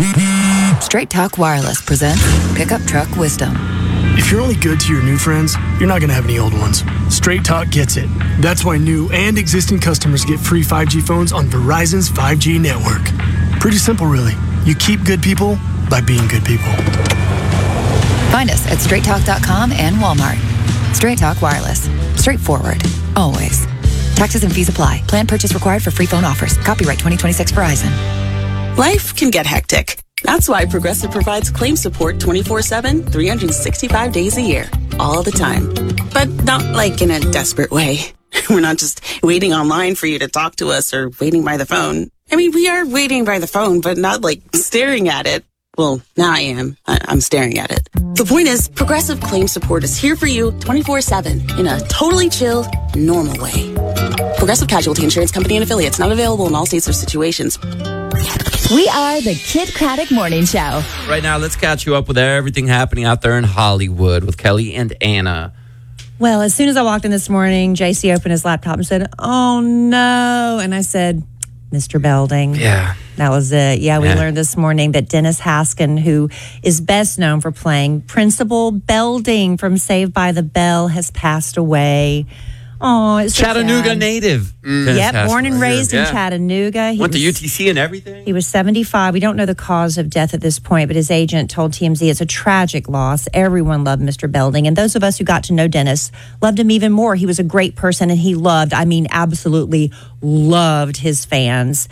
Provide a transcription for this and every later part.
Straight Talk Wireless presents Pickup Truck Wisdom. If you're only good to your new friends, you're not going to have any old ones. Straight Talk gets it. That's why new and existing customers get free 5G phones on Verizon's 5G network. Pretty simple, really. You keep good people by being good people. Find us at straighttalk.com and Walmart. Straight Talk Wireless. Straightforward. Always. Taxes and fees apply. Plan purchase required for free phone offers. Copyright 2026 Verizon. Life can get hectic. That's why Progressive provides claim support 24/7, 365 days a year, all the time. But not like in a desperate way. We're not just waiting online for you to talk to us or waiting by the phone. I mean, we are waiting by the phone, but not like staring at it. Well, now I am. I'm staring at it. The point is, Progressive Claim Support is here for you 24/7 in a totally chill, normal way. Progressive Casualty Insurance Company and Affiliates, not available in all states or situations. We are the Kid Craddock Morning Show. Right now, let's catch you up with everything happening out there in Hollywood with Kelly and Anna. Well, as soon as I walked in this morning, JC opened his laptop and said, "Oh, no." And I said, "Mr. Belding." Yeah. That was it. Yeah, we learned this morning that Dennis Haskin, who is best known for playing Principal Belding from Saved by the Bell, has passed away. Oh, it's so Chattanooga sad. native. Yep, born and raised in Chattanooga. Went to UTC and everything. He was 75. We don't know the cause of death at this point, but his agent told TMZ it's a tragic loss. Everyone loved Mr. Belding, and those of us who got to know Dennis loved him even more. He was a great person, and he absolutely loved his fans.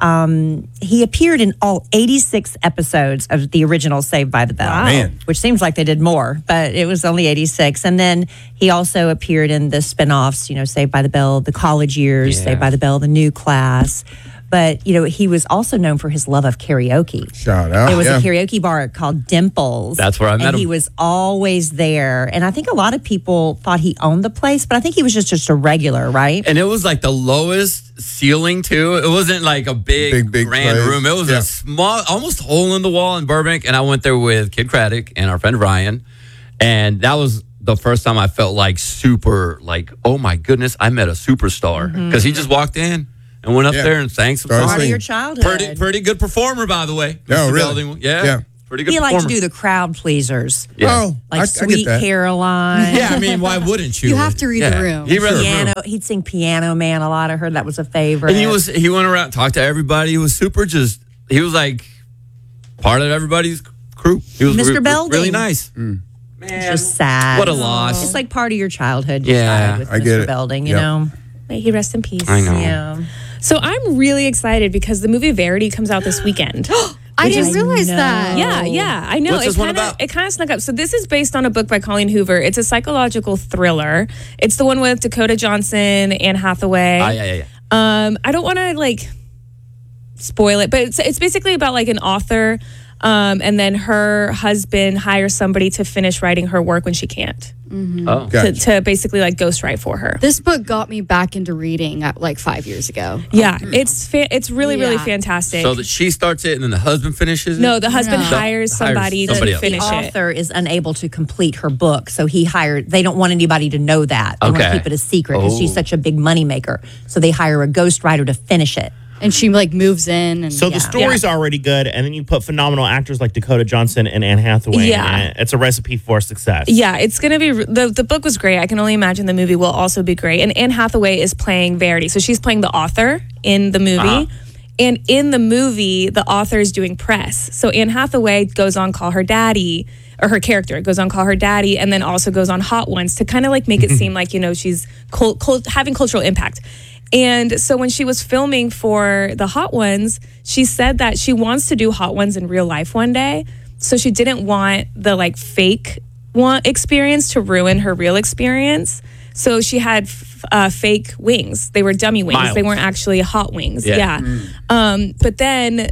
He appeared in all 86 episodes of the original Saved by the Bell. Wow. Man. Which seems like they did more, but it was only 86. And then he also appeared in the spinoffs, Saved by the Bell, The College Years, Saved by the Bell, The New Class. But, he was also known for his love of karaoke. Shout out. There was a karaoke bar called Dimples. That's where I met him. And he was always there. And I think a lot of people thought he owned the place, but I think he was just a regular, right? And it was like the lowest ceiling, too. It wasn't like a big grand place. room. It was a small, almost hole in the wall in Burbank. And I went there with Kid Craddock and our friend Ryan. And that was the first time I felt like super, like, oh my goodness, I met a superstar. Because he just walked in and went up there and sang some songs. Part of your childhood. Pretty good performer, by the way. No, Mr. really? Belding. Yeah. Pretty good He performer. liked to do the crowd pleasers. Yeah. Oh, Like I Sweet get that. Caroline. Yeah, I mean, why wouldn't you? You have to read the room. He read the Piano. room. He'd sing Piano Man a lot. I heard that was a favorite. And he went around, talked to everybody. He was super he was like part of everybody's crew. He was Mr. Belding. really nice. Mm. Man, just sad. what a loss. It's like part of your childhood. Yeah, with I get Mr. it. Belding, Yep. May he rest in peace. I know. Yeah. So I'm really excited because the movie Verity comes out this weekend. I didn't realize that. Yeah, I know. What's this one about? It kind of snuck up. So this is based on a book by Colleen Hoover. It's a psychological thriller. It's the one with Dakota Johnson, Anne Hathaway. Yeah. I don't want to spoil it, but it's basically about an author, and then her husband hires somebody to finish writing her work when she can't. Oh, To basically ghostwrite for her. This book got me back into reading 5 years ago. Yeah, it's really fantastic. so that she starts it and then the husband finishes it? No, the husband No. hires somebody to somebody else. finish The it. author is unable to complete her book, so they don't want anybody to know that. They want to Okay. keep it a secret because she's such a big moneymaker. So they hire a ghostwriter to finish it. And she moves in. And So the story's already good, and then you put phenomenal actors like Dakota Johnson and Anne Hathaway Yeah. in it. It's a recipe for success. Yeah, it's going to be... The book was great. I can only imagine the movie will also be great. And Anne Hathaway is playing Verity. So she's playing the author in the movie. And in the movie, the author is doing press. So Anne Hathaway goes on Call Her Daddy, or her character goes on Call Her Daddy, and then also goes on Hot Ones to kind of make it seem like, she's having cultural impact. And so when she was filming for the Hot Ones, she said that she wants to do Hot Ones in real life one day. So she didn't want the fake experience to ruin her real experience. So she had fake wings. They were dummy wings. Miles. They weren't actually hot wings. Yeah. But then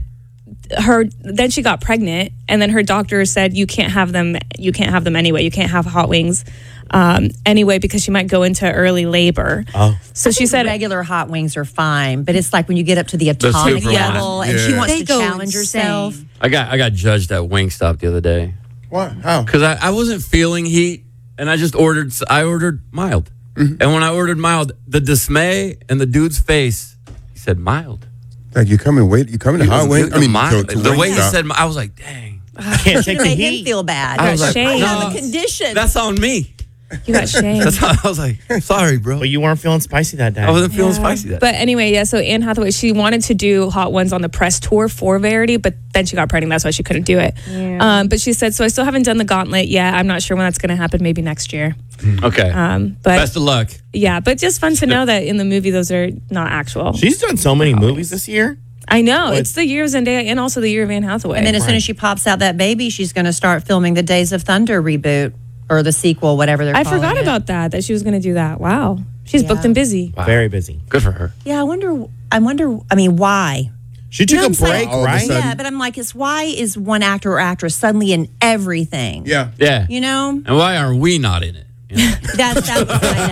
she got pregnant, and then her doctor said you can't have them anyway. You can't have hot wings anyway because she might go into early labor. So she said regular hot wings are fine, but it's like when you get up to the atomic super level ones. and she Yeah. wants They to go challenge herself. insane. I got judged at Wingstop the other day What? How? because I wasn't feeling heat, and I ordered mild. And when I ordered mild, the dismay in the dude's face, he said mild. Like you coming to highway? I mean, the way he Wingstop. said, I was like, dang. I can't take the Made him heat. feel bad. I was like, shame. I have a no, condition. that's on me. You got shamed. That's how I was like, sorry, bro. But you weren't feeling spicy that day. I wasn't feeling spicy that. But anyway, yeah, so Anne Hathaway, she wanted to do Hot Ones on the press tour for Verity, but then she got pregnant. That's why she couldn't do it. Yeah. But she said, so I still haven't done the gauntlet yet. I'm not sure when that's going to happen, maybe next year. Okay. But Best of luck. yeah, but just fun to know that in the movie, those are not actual. She's done so many movies this year. I know. What? It's the year of Zendaya and also the year of Anne Hathaway. And then as soon as she pops out that baby, she's going to start filming the Days of Thunder reboot or the sequel, whatever they're I calling forgot it. about that she was going to do that. Wow. She's booked and busy. Wow. Very busy. Good for her. Yeah, I wonder, I mean, why? She took You know a what I'm saying? break, All of a right? sudden. Yeah, but I'm like, why is one actor or actress suddenly in everything? Yeah. Yeah. You know? And why are we not in it? You know? That's I know.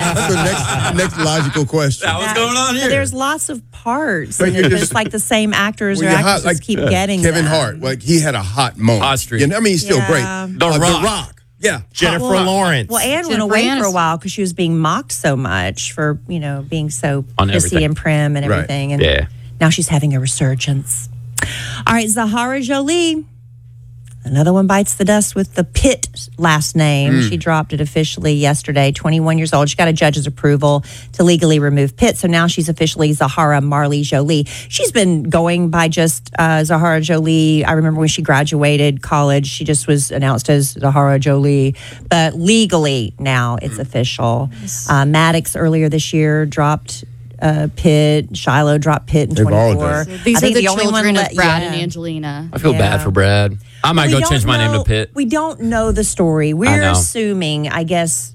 So next logical question. What's going on But here? there's lots of parts. But And you're it's just- like the same actors or Well, you're hot, actresses keep getting Kevin them. Hart. Like he had a hot moment. Hot streak. You know, I mean, he's still Yeah. great. The Rock. The Rock. Yeah. Jennifer Well, Lawrence. Well, Anne went Jennifer away for a Aniston. while because she was being mocked so much for, being so On prissy everything. and prim and Right. everything. And Yeah. now she's having a resurgence. All right, Zahara Jolie. Another one bites the dust with the Pitt last name. She dropped it officially yesterday, 21 years old. She got a judge's approval to legally remove Pitt. So now she's officially Zahara Marley Jolie. She's been going by just Zahara Jolie. I remember when she graduated college, she just was announced as Zahara Jolie. But legally now it's official. Maddox earlier this year dropped Pitt. Shiloh dropped Pitt in They've all 24. done. These I are think the only one children of let- Brad yeah. and Angelina. I feel Yeah. bad for Brad. I might We go don't change my name know- to Pitt. We don't know the story. I We're know. assuming, I guess,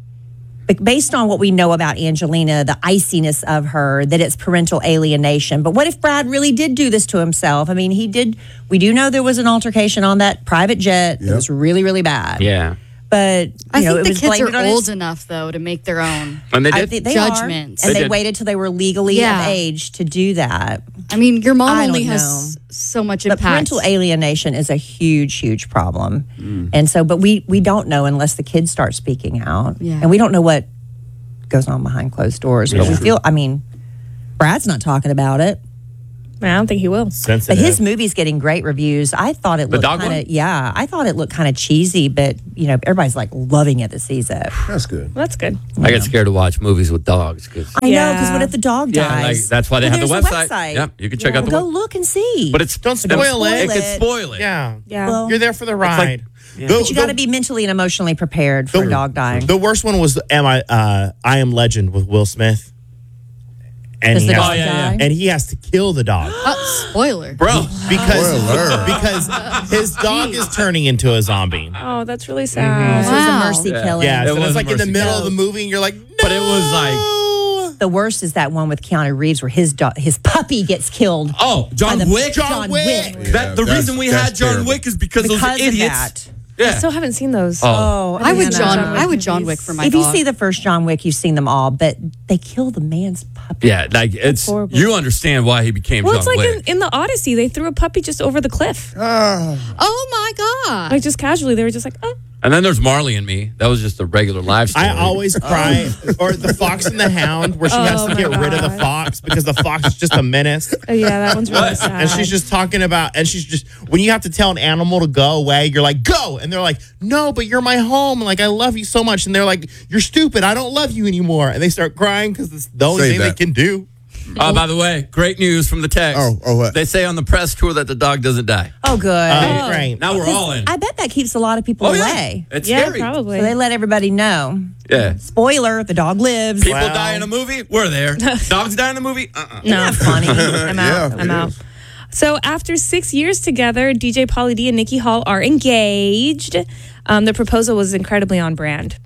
based on what we know about Angelina, the iciness of her, that it's parental alienation. But what if Brad really did do this to himself? I mean, he did. We do know there was an altercation on that private jet. It Yep. was really, really bad. Yeah. But I it think the was kids blamed are on his- old enough, though, to make their own. And they I did. think they Judgments. are. And They they did. waited till they were legally Yeah. of age to do that. I mean, your mom I only don't has so much But impact. parental alienation is a huge, huge problem. And so, but we don't know unless the kids start speaking out. Yeah. And we don't know what goes on behind closed doors. But we feel, Brad's not talking about it. I don't think he will. But Sensitive. his movie's getting great reviews. I thought it The looked dog kind one? of, I thought it looked kind of cheesy, but, everybody's like loving it that sees it. That's good. That's good. I get scared to watch movies with dogs because I know, Yeah. because what if the dog dies? yeah, like, that's why they have the Well, there's a website. Yeah, you can check out the Go website. look and see. But it's Don't spoil It it. could spoil it. Yeah. Yeah. Well, You're there for the like- ride. but you got to be mentally and emotionally prepared for a dog dying. The worst one was I Am Legend with Will Smith. And Does he, the has, dog die? and he has to kill the dog Spoiler. Bro. because his dog is turning into a zombie. Oh, that's really sad. So it was Wow. a mercy killing. Yeah, It so was it's like in the mercy middle kill. of the movie, and you're like, no. But it was like, The worst is that one with Keanu Reeves where his puppy gets killed. oh, John by the- Wick. John Wick. That the that's- reason we that's had John terrible. Wick is because Because those of idiots. that. I Yeah. still haven't seen those. Oh. I would Hannah. John Wick for my If dog. you see the first John Wick, you've seen them all, but they kill the man's puppy. Yeah, like it's horrible. you understand why he became Well, John it's like Wick. in the Odyssey, they threw a puppy just over the cliff. Oh my god! Like just casually, they were just like, oh. And then there's Marley and Me. That was just a regular live story. I always cry. Or the Fox and the Hound, where she has to get rid of the fox because the fox is just a menace. Yeah, that one's really sad. And she's just talking about, and she's just, when you have to tell an animal to go away, you're like, go. And they're like, no, but you're my home. Like, I love you so much. And they're like, you're stupid. I don't love you anymore. And they start crying because it's the only Say thing they that. can do. By the way, great news from the text. Oh, what? They say on the press tour that the dog doesn't die. Oh, good. Great. Now we're all in. I bet that keeps a lot of people Oh, yeah. away. It's yeah, scary. probably. So they let everybody know. Yeah. Spoiler, the dog lives. People die in a movie, we're there. Dogs die in a movie, no, Funny. I'm out. Yeah, I'm it out. is. So after 6 years together, DJ Pauly D and Nikki Hall are engaged. The proposal was incredibly on brand.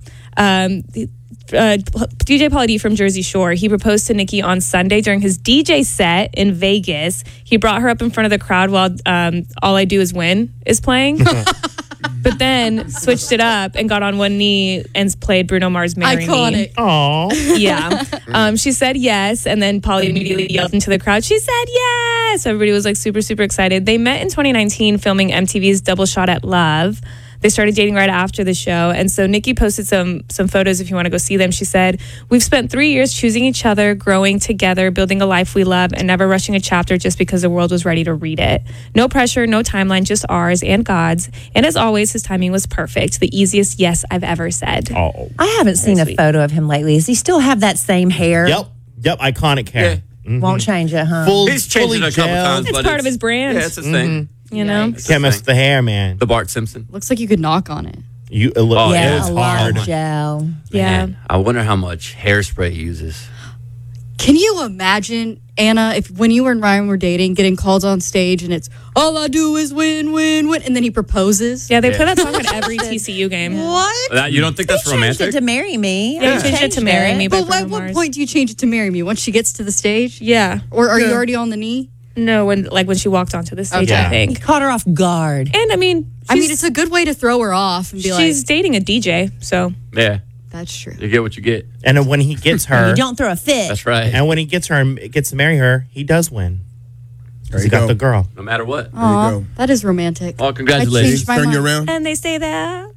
DJ Pauly D from Jersey Shore, he proposed to Nikki on Sunday during his DJ set in Vegas. He brought her up in front of the crowd while All I Do Is Win is playing. But then switched it up and got on one knee and played Bruno Mars' Marry Me. Iconic. Aw. Yeah. She said yes. And then Polly immediately yelled into the crowd, she said yes. So everybody was like super, super excited. They met in 2019 filming MTV's Double Shot at Love. They started dating right after the show. And so Nikki posted some photos if you want to go see them. She said, "We've spent 3 years choosing each other, growing together, building a life we love, and never rushing a chapter just because the world was ready to read it. No pressure, no timeline, just ours and God's. And as always, his timing was perfect. The easiest yes I've ever said." Oh, I haven't seen a photo of him lately. Does he still have that same hair? Yep, iconic hair. Won't change it, huh? He's changed it a couple times. It's but part of his brand. Yeah, it's his thing. You know? Can't mess with the hair, man. The Bart Simpson. Looks like you could knock on it. It's a lot hard. of gel. Yeah. Man, I wonder how much hairspray he uses. Can you imagine, Anna, if when you and Ryan were dating, getting called on stage and it's all I do is win, win, win, and then he proposes? Yeah, they play that song at every TCU game. What? You don't think that's They changed romantic? it to Marry Me. Yeah, you changed it to Marry Me. But at what point do you change it to Marry Me? Once she gets to the stage? Yeah. Or are you already on the knee? No, when she walked onto the stage, Okay. I think. He caught her off guard. And I mean, it's a good way to throw her off and be like, she's dating a DJ, so. Yeah. that's true. You get what you get. And then when he gets her, You don't throw a fit. That's right. and when he gets her and gets to marry her, he does win. There He you got go. the girl. No matter what. Aw, go. that is romantic. Well, I congratulations. changed my Turn you mind. around. And they say that.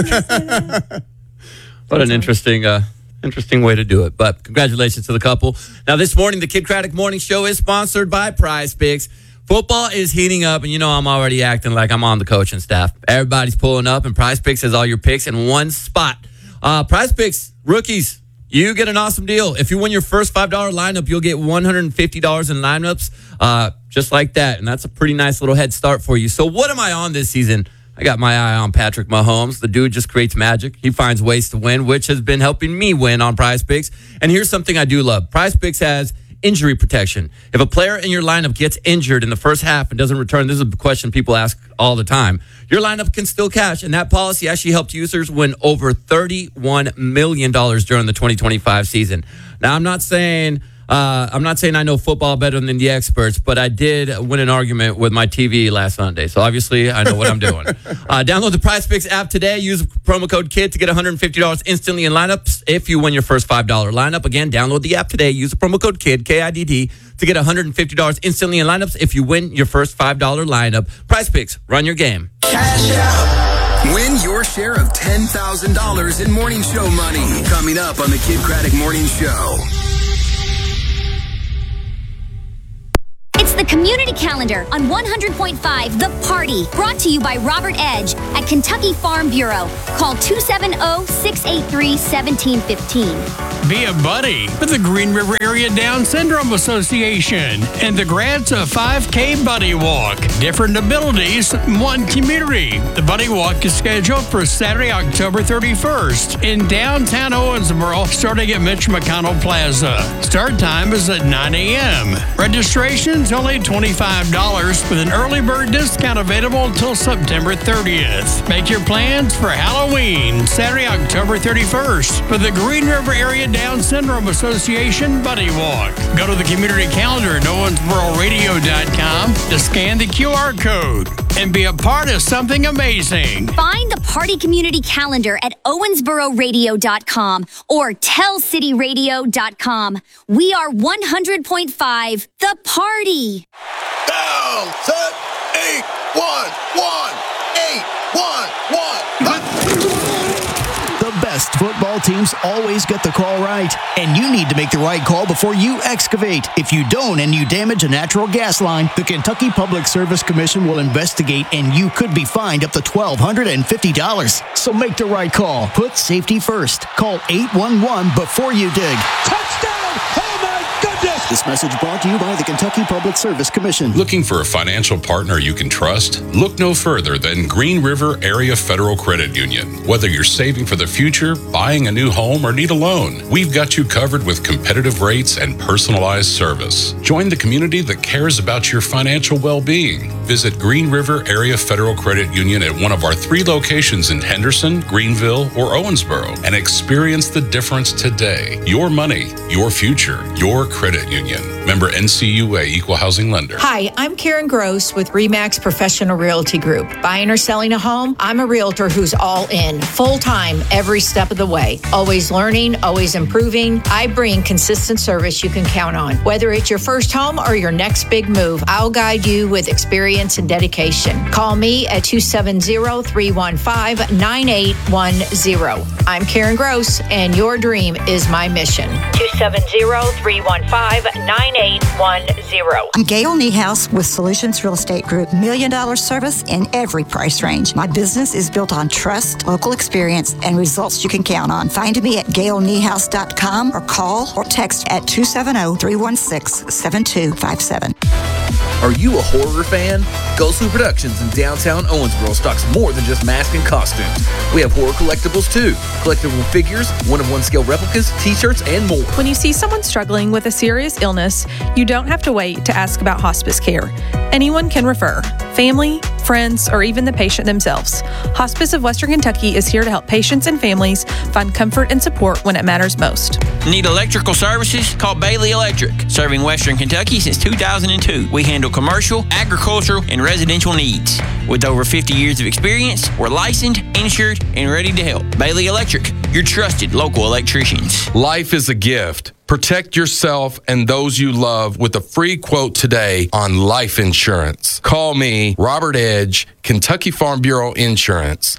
What an interesting way to do it. But congratulations to the couple. Now, this morning, the Kid Craddock Morning Show is sponsored by Prize Picks. Football is heating up, and you know I'm already acting like I'm on the coaching staff. Everybody's pulling up, and Prize Picks has all your picks in one spot. Prize Picks, rookies, you get an awesome deal. If you win your first $5 lineup, you'll get $150 in lineups, just like that. And that's a pretty nice little head start for you. So what am I on this season? I got my eye on Patrick Mahomes. The dude just creates magic. He finds ways to win, which has been helping me win on Prize Picks. And here's something I do love. Prize Picks has injury protection. If a player in your lineup gets injured in the first half and doesn't return, this is a question people ask all the time, your lineup can still cash. And that policy actually helped users win over $31 million during the 2025 season. Now, I'm not saying I know football better than the experts, but I did win an argument with my TV last Sunday. So obviously I know what I'm doing. Download the Prize Picks app today. Use promo code KID to get $150 instantly in lineups if you win your first $5 lineup. Again, download the app today. Use the promo code KID, K-I-D-D, to get $150 instantly in lineups if you win your first $5 lineup. Prize Picks, run your game. Cash out. Win your share of $10,000 in morning show money. Coming up on the Kid Craddock Morning Show. It's the Community Calendar on 100.5 The Party, brought to you by Robert Edge at Kentucky Farm Bureau. Call 270-683-1715. Be a buddy with the Green River Area Down Syndrome Association and the grants of 5K Buddy Walk. Different abilities, one community. The Buddy Walk is scheduled for Saturday, October 31st in downtown Owensboro, starting at Mitch McConnell Plaza. Start time is at 9 a.m. Registration's only $25 with an early bird discount available until September 30th. Make your plans for Halloween, Saturday, October 31st for the Green River Area Down Syndrome Association Buddy Walk. Go to the community calendar at owensbororadio.com to scan the QR code and be a part of something amazing. Find the Party Community Calendar at owensbororadio.com or tellcityradio.com. We are 100.5 The Party. Down, set, 8, 1, 1, 8, 1, 1. The best football teams always get the call right, and you need to make the right call before you excavate. If you don't and you damage a natural gas line, the Kentucky Public Service Commission will investigate, and you could be fined up to $1,250. So make the right call. Put safety first. Call 811 before you dig. Touchdown! Oh my goodness! This message brought to you by the Kentucky Public Service Commission. Looking for a financial partner you can trust? Look no further than Green River Area Federal Credit Union. Whether you're saving for the future, buying a new home, or need a loan, we've got you covered with competitive rates and personalized service. Join the community that cares about your financial well-being. Visit Green River Area Federal Credit Union at one of our 3 locations in Henderson, Greenville, or Owensboro and experience the difference today. Your money, your future, your credit union. Member NCUA Equal Housing Lender. Hi, I'm Karen Gross with RE/MAX Professional Realty Group. Buying or selling a home? I'm a realtor who's all in, full-time, every step of the way. Always learning, always improving. I bring consistent service you can count on. Whether it's your first home or your next big move, I'll guide you with experience and dedication. Call me at 270-315-9810. I'm Karen Gross, and your dream is my mission. 270-315-9810. I'm Gail Niehaus with Solutions Real Estate Group. $1 million service in every price range. My business is built on trust, local experience, and results you can count on. Find me at gailniehaus.com or call or text at 270-316-7257. Are you a horror fan? Gulsu Productions in downtown Owensboro stocks more than just masks and costumes. We have horror collectibles too. Collectible figures, one-of-one scale replicas, t-shirts, and more. When you see someone struggling with a serious illness, you don't have to wait to ask about hospice care. Anyone can refer. Family, friends, or even the patient themselves. Hospice of Western Kentucky is here to help patients and families find comfort and support when it matters most. Need electrical services? Call Bailey Electric. Serving Western Kentucky since 2002. We handle commercial, agricultural, and residential needs. With over 50 years of experience, we're licensed, insured, and ready to help. Bailey Electric, your trusted local electricians. Life is a gift. Protect yourself and those you love with a free quote today on life insurance. Call me, Robert Edge, Kentucky Farm Bureau Insurance,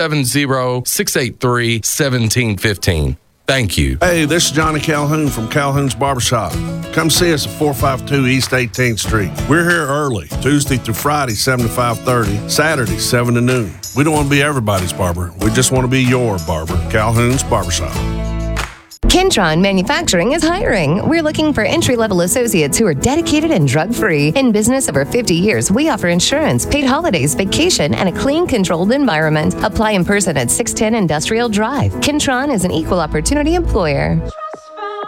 270-683-1715. Thank you. Hey, this is Johnny Calhoun from Calhoun's Barbershop. Come see us at 452 East 18th Street. We're here early, Tuesday through Friday, 7 to 5:30, Saturday, 7 to noon. We don't want to be everybody's barber. We just want to be your barber. Calhoun's Barbershop. Kentron Manufacturing is hiring. We're looking for entry-level associates who are dedicated and drug-free. In business over 50 years, we offer insurance, paid holidays, vacation, and a clean, controlled environment. Apply in person at 610 Industrial Drive. Kentron is an equal opportunity employer.